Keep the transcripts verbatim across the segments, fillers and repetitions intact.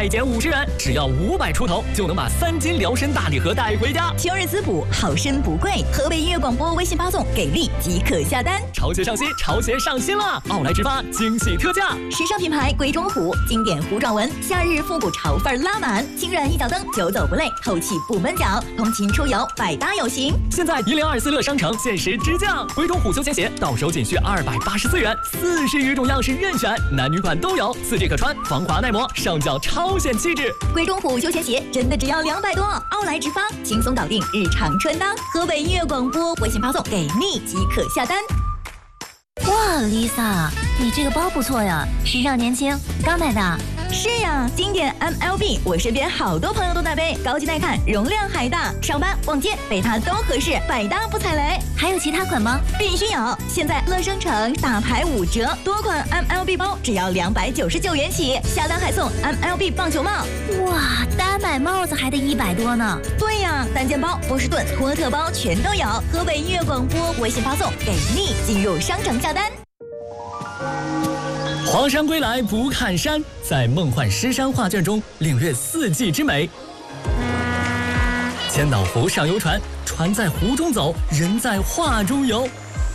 再减五十元，只要五百出头就能把三金疗身大礼盒带回家。 秋日滋补，好身不贵。河北音乐广播微信发送给力即可下单。 潮鞋上新，潮鞋上新了！奥莱直发惊喜特价， 时尚品牌贵中虎，经典糊状纹，夏日复古潮范拉满，轻软一脚蹬，久走不累，透气不闷脚，通勤出游百搭有型。 现在一零二四乐商城限时直降，贵中虎休闲鞋到手仅需二百八十四元，四十余种样式任选，男女款都有，四季可穿，防滑耐磨，上脚超显气质。 贵中虎休闲鞋真的只要两百多，奥莱直发，轻松搞定日常穿搭。河北音乐广播微信发送给力即可下单。 哇 ，Lisa， 你这个包不错呀，时尚年轻，刚买的。 是呀，经典 M L B， 我身边好多朋友都在背，高级耐看，容量还大，上班逛街背它都合适，百搭不踩雷。 还有其他款吗？ 必须有！现在乐商城大牌五折，多款 M L B 包只要两百九十九元起，下单还送 M L B 棒球帽。 哇，单买帽子还得一百多呢。 对呀，单肩包、波士顿、托特包全都有。河北音乐广播微信发送给力，进入商城下单。 黄山归来不看山，在梦幻诗山画卷中领略四季之美。千岛湖上游船，船在湖中走，人在画中游。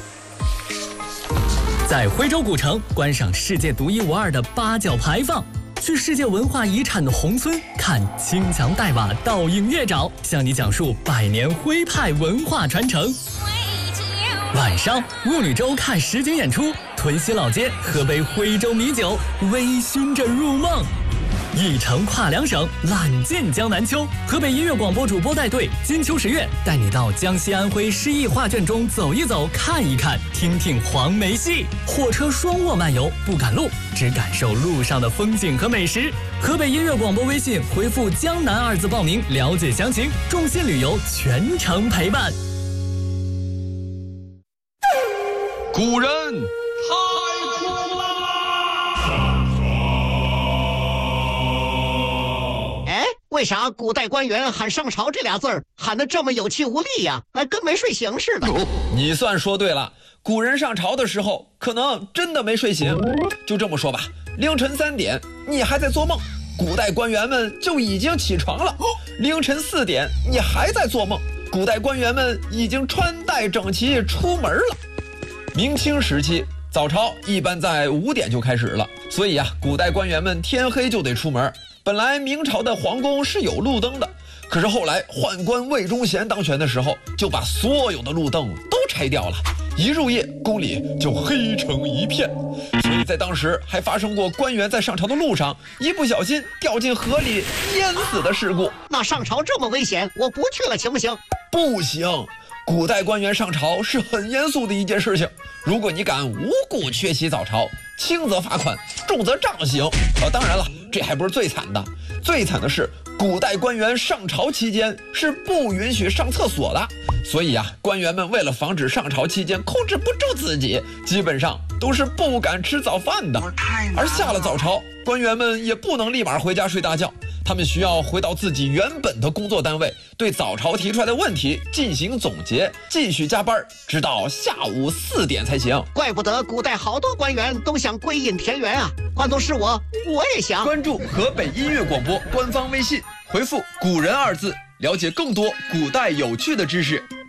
在徽州古城观赏世界独一无二的八角牌坊，去世界文化遗产的宏村看青墙黛瓦倒映月沼，向你讲述百年徽派文化传承。晚上雾女洲看实景演出，屯溪老街喝杯徽州米酒，微醺着入梦。一程跨两省，揽尽江南秋。河北音乐广播主播带队，金秋十月带你到江西安徽诗意画卷中走一走，看一看，听听黄梅戏。火车双卧漫游，不赶路，只感受路上的风景和美食。河北音乐广播微信回复江南二字报名，了解详情。众信旅游全程陪伴。 古人太酷啦！ 哎，为啥古代官员喊上朝这俩字儿喊得这么有气无力呀？哎，跟没睡醒似的。 你算说对了，古人上朝的时候可能真的没睡醒。就这么说吧，凌晨三点你还在做梦，古代官员们就已经起床了；凌晨四点你还在做梦，古代官员们已经穿戴整齐出门了。明清时期早朝一般在五点就开始了，所以啊，古代官员们天黑就得出门。本来明朝的皇宫是有路灯的，可是后来宦官魏忠贤当权的时候，就把所有的路灯都拆掉了，一入夜宫里就黑成一片。所以在当时还发生过官员在上朝的路上一不小心掉进河里淹死的事故。 那上朝这么危险，我不去了行不行？ 不行，古代官员上朝是很严肃的一件事情，如果你敢无故缺席早朝，轻则罚款，重则杖刑。呃，当然了，这还不是最惨的，最惨的是古代官员上朝期间是不允许上厕所的，所以啊，官员们为了防止上朝期间控制不住自己，基本上都是不敢吃早饭的。而下了早朝，官员们也不能立马回家睡大觉，他们需要回到自己原本的工作单位，对早朝提出来的问题进行总结，继续加班，直到下午四点才行。 怪不得古代好多官员都想归隐田园啊！换作是我，我也想。 关注河北音乐广播官方微信，回复“古人”二字，了解更多古代有趣的知识。